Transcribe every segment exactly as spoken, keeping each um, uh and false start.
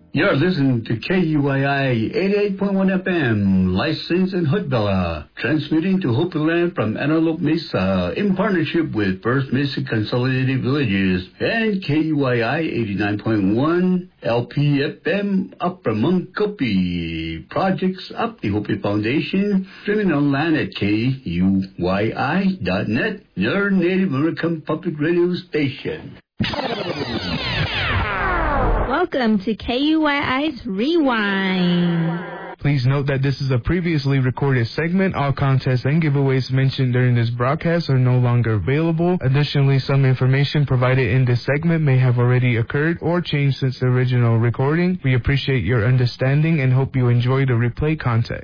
You're listening to K U I I eighty-eight point one F M, licensed in Hood-Bella, transmitting to Hopi Land from Antelope Mesa in partnership with First Mesa Consolidated Villages and K U I I eighty-nine point one L P F M Upper Munkopi. Projects up the Hopi Foundation, streaming online at K U Y I dot net, your Native American public radio station. Welcome to K U I I's Rewind. Please note that this is a previously recorded segment. All contests and giveaways mentioned during this broadcast are no longer available. Additionally, some information provided in this segment may have already occurred or changed since the original recording. We appreciate your understanding and hope you enjoy the replay content.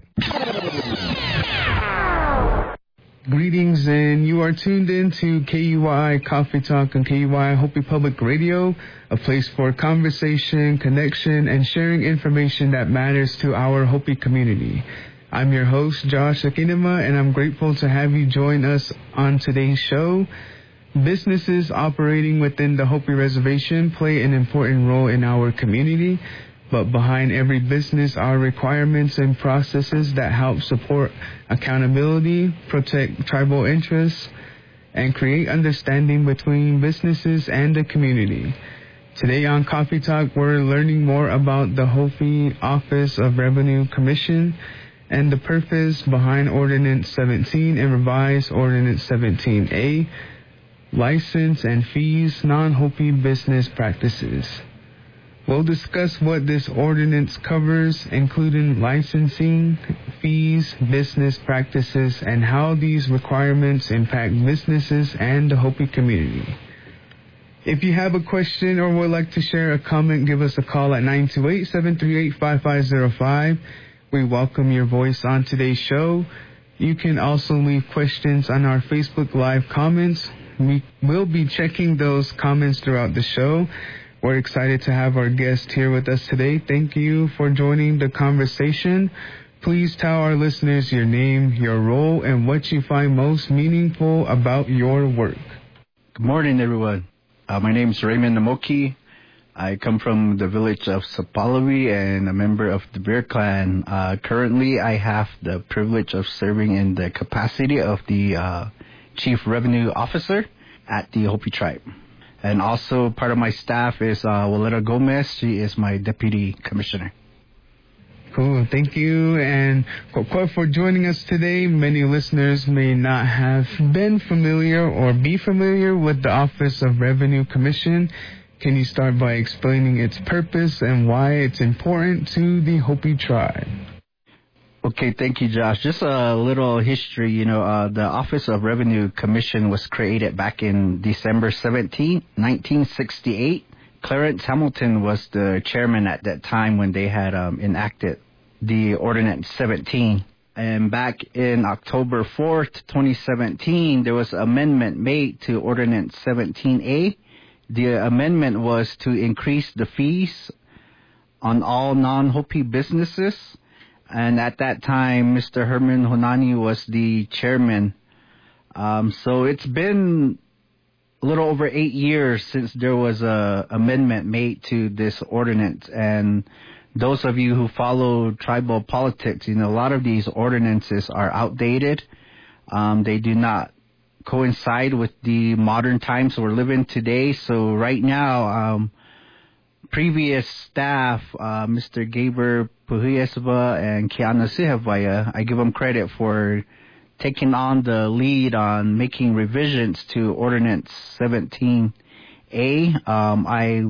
Greetings, and you are tuned in to K U I Coffee Talk on K U I Hopi Public Radio, a place for conversation, connection, and sharing information that matters to our Hopi community. I'm your host, Josh Akinima, and I'm grateful to have you join us on today's show. Businesses operating within the Hopi Reservation play an important role in our community. But behind every business are requirements and processes that help support accountability, protect tribal interests, and create understanding between businesses and the community. Today on Coffee Talk, we're learning more about the Hopi Office of Revenue Commission and the purpose behind Ordinance seventeen and revised Ordinance seventeen A, license and fees, non-Hopi business practices. We'll discuss what this ordinance covers, including licensing, fees, business practices, and how these requirements impact businesses and the Hopi community. If you have a question or would like to share a comment, give us a call at nine two eight, seven three eight, five five zero five. We welcome your voice on today's show. You can also leave questions on our Facebook Live comments. We will be checking those comments throughout the show. We're excited to have our guest here with us today. Thank you for joining the conversation. Please tell our listeners your name, your role, and what you find most meaningful about your work. Good morning, everyone. Uh, my name is Raymond Namoki. I come from the village of Sapalawi and a member of the Bear Clan. Uh, currently, I have the privilege of serving in the capacity of the uh, Chief Revenue Officer at the Hopi Tribe. And also part of my staff is uh, Waleta Gomez. She is my Deputy Commissioner. Cool. Thank you. And for, for joining us today. Many listeners may not have been familiar or be familiar with the Office of Revenue Commission. Can you start by explaining its purpose and why it's important to the Hopi Tribe? Okay, thank you, Josh. Just a little history. You know, uh, the Office of Revenue Commission was created back in December seventeenth, nineteen sixty-eight. Clarence Hamilton was the chairman at that time when they had um, enacted the Ordinance seventeen. And back in October fourth, twenty seventeen, there was an amendment made to Ordinance seventeen A. The amendment was to increase the fees on all non-Hopi businesses. And at that time, Mister Herman Honani was the chairman. Um, so it's been a little over eight years since there was a amendment made to this ordinance. And those of you who follow tribal politics, you know, a lot of these ordinances are outdated. Um, they do not coincide with the modern times we're living today. So right now, um, previous staff, uh, Mister Gaber Puhiesva and Kiana Sihavaya, I give them credit for taking on the lead on making revisions to Ordinance seventeen A. Um, I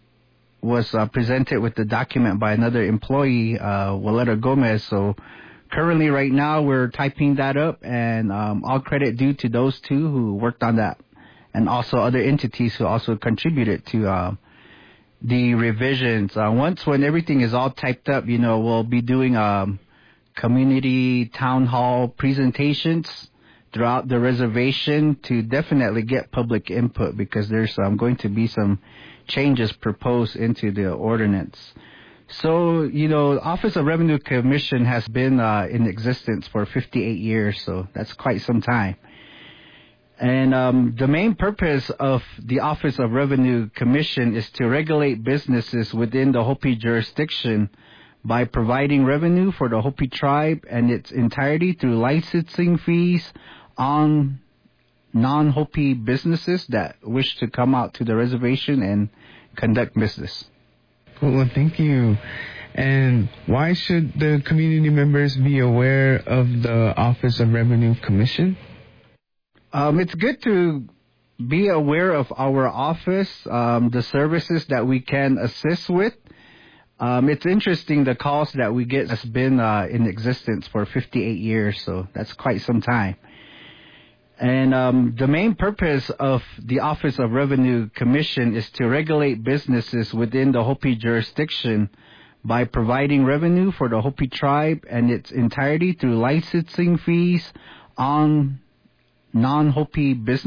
was uh, presented with the document by another employee, uh, Waleta Gomez. So currently right now we're typing that up, and um, all credit due to those two who worked on that, and also other entities who also contributed to uh, the revisions. Uh, once when everything is all typed up, you know, we'll be doing um, community town hall presentations throughout the reservation to definitely get public input, because there's um, going to be some changes proposed into the ordinance. So, you know, Office of Revenue Commission has been uh, in existence for fifty-eight years, so that's quite some time. And um, the main purpose of the Office of Revenue Commission is to regulate businesses within the Hopi jurisdiction by providing revenue for the Hopi tribe and its entirety through licensing fees on non-Hopi businesses that wish to come out to the reservation and conduct business. Cool, thank you. And why should the community members be aware of the Office of Revenue Commission? Um, it's good to be aware of our office, um, the services that we can assist with. Um, it's interesting, the calls that we get has been uh, in existence for fifty-eight years, so that's quite some time. And um, the main purpose of the Office of Revenue Commission is to regulate businesses within the Hopi jurisdiction by providing revenue for the Hopi tribe and its entirety through licensing fees on non-Hopi business.